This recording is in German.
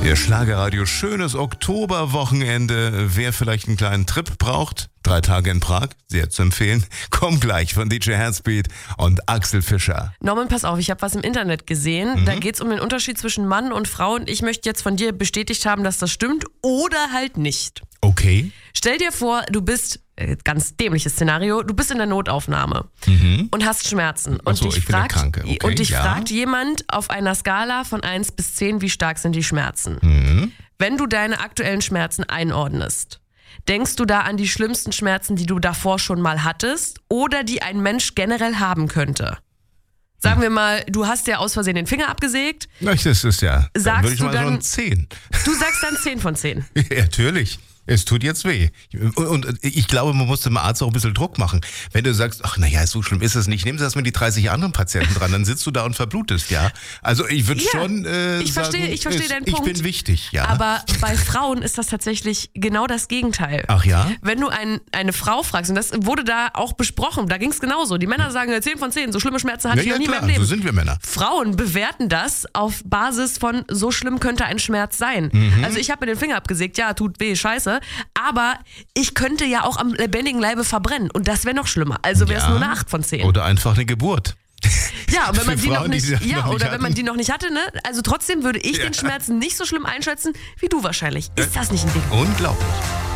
Ihr Schlagerradio, schönes Oktoberwochenende. Wer vielleicht einen kleinen Trip braucht, 3 Tage in Prag, sehr zu empfehlen. Komm gleich von DJ Herzbeat und Axel Fischer. Norman, pass auf, ich habe was im Internet gesehen. Da geht es um den Unterschied zwischen Mann und Frau und ich möchte jetzt von dir bestätigt haben, dass das stimmt oder halt nicht. Okay. Stell dir vor, du bist, ganz dämliches Szenario, du bist in der Notaufnahme und hast Schmerzen. Und Achso, ich bin der Kranke. Okay, und dich ja. fragt jemand auf einer Skala von 1 bis 10, wie stark sind die Schmerzen? Wenn du deine aktuellen Schmerzen einordnest, denkst du da an die schlimmsten Schmerzen, die du davor schon mal hattest oder die ein Mensch generell haben könnte? Sagen wir mal, du hast ja aus Versehen den Finger abgesägt. Das ist ja, dann würde ich mal so ein 10. Du sagst dann 10 von 10. Ja, natürlich. Es tut jetzt weh. Und ich glaube, man muss dem Arzt auch ein bisschen Druck machen. Wenn du sagst, ach naja, so schlimm ist es nicht, nimm erstmal die 30 anderen Patienten dran, dann sitzt du da und verblutest, ja. Also ich würde schon ich verstehe deinen Punkt. Ich bin wichtig, ja. Aber bei Frauen ist das tatsächlich genau das Gegenteil. Ach ja? Wenn du eine Frau fragst, und das wurde da auch besprochen, da ging es genauso. Die Männer sagen 10 von 10, so schlimme Schmerzen hatte ich noch nie in meinem Leben. So sind wir Männer. Frauen bewerten das auf Basis von, so schlimm könnte ein Schmerz sein. Also ich habe mir den Finger abgesägt, ja, tut weh, scheiße. Aber ich könnte ja auch am lebendigen Leibe verbrennen und das wäre noch schlimmer. Also wäre es nur eine 8 von 10. Oder einfach eine Geburt. Ja, und wenn man die Frauen, noch nicht, wenn man hatten. die noch nicht hatte, ne? Also trotzdem würde ich den Schmerzen nicht so schlimm einschätzen wie du wahrscheinlich. Ist das nicht ein Ding? Unglaublich.